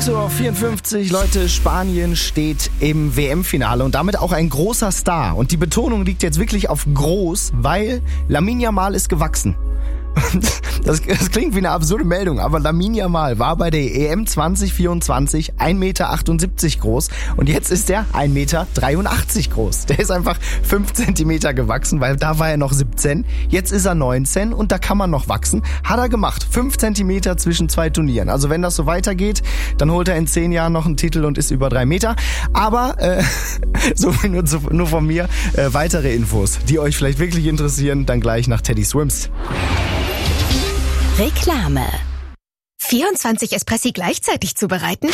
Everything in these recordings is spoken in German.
8:54 Uhr, Leute, Spanien steht im WM-Finale und damit auch ein großer Star. Und die Betonung liegt jetzt wirklich auf groß, weil Lamine Yamal ist gewachsen. Das klingt wie eine absurde Meldung, aber Lamine Yamal war bei der EM 2024 1,78 Meter groß und jetzt ist er 1,83 Meter groß. Der ist einfach 5 Zentimeter gewachsen, weil da war er noch 17, jetzt ist er 19 und da kann man noch wachsen. Hat er gemacht, 5 Zentimeter zwischen 2 Turnieren. Also wenn das so weitergeht, dann holt er in 10 Jahren noch einen Titel und ist über 3 Meter. Aber so viel nur von mir. Weitere Infos, die euch vielleicht wirklich interessieren, dann gleich nach Teddy Swims. Reklame. 24 Espressi gleichzeitig zubereiten?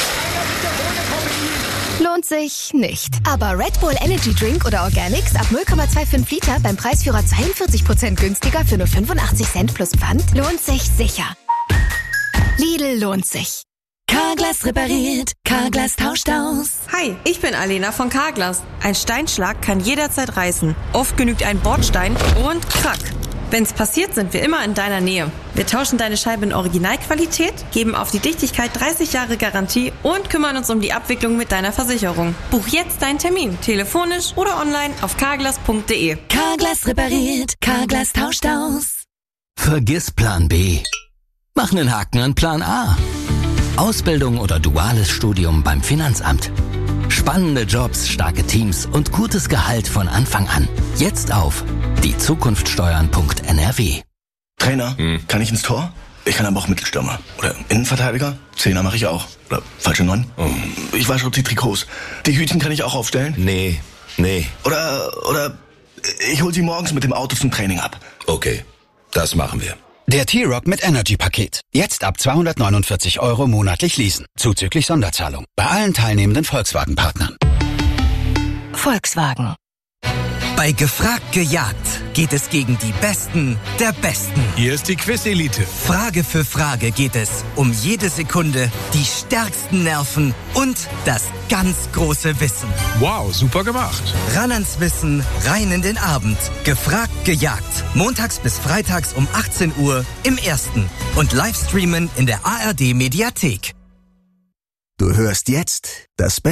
Lohnt sich nicht. Aber Red Bull Energy Drink oder Organics ab 0,25 Liter beim Preisführer 42% günstiger für nur 85 Cent plus Pfand lohnt sich sicher. Lidl lohnt sich. Carglass repariert, Carglass tauscht aus. Hi, ich bin Alena von Carglass. Ein Steinschlag kann jederzeit reißen. Oft genügt ein Bordstein und krack. Wenn's passiert, sind wir immer in deiner Nähe. Wir tauschen deine Scheibe in Originalqualität, geben auf die Dichtigkeit 30 Jahre Garantie und kümmern uns um die Abwicklung mit deiner Versicherung. Buch jetzt deinen Termin, telefonisch oder online auf carglass.de. Carglass repariert, Carglass tauscht aus. Vergiss Plan B. Mach einen Haken an Plan A. Ausbildung oder duales Studium beim Finanzamt. Spannende Jobs, starke Teams und gutes Gehalt von Anfang an. Jetzt auf diezukunftsteuern.nrw. Trainer, kann ich ins Tor? Ich kann aber auch Mittelstürmer. Oder Innenverteidiger? Zehner mache ich auch. Oder falsche 9? Ich wasche die Trikots. Die Hütchen kann ich auch aufstellen? Nee. Oder ich hol sie morgens mit dem Auto zum Training ab. Okay, das machen wir. Der T-Rock mit Energy-Paket. Jetzt ab 249 € monatlich leasen. Zuzüglich Sonderzahlung. Bei allen teilnehmenden Volkswagen-Partnern. Volkswagen. Bei Gefragt gejagt geht es gegen die Besten der Besten. Hier ist die Quiz-Elite. Frage für Frage geht es um jede Sekunde, die stärksten Nerven und das ganz große Wissen. Wow, super gemacht. Ran ans Wissen, rein in den Abend. Gefragt gejagt. Montags bis freitags um 18 Uhr im Ersten. Und Livestreamen in der ARD-Mediathek. Du hörst jetzt das